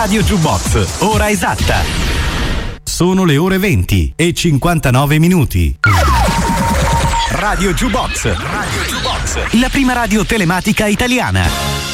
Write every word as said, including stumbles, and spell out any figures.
Radio Jukebox, ora esatta. Sono le ore venti e cinquantanove minuti. Radio Jukebox, Radio Jukebox, la prima radio telematica italiana.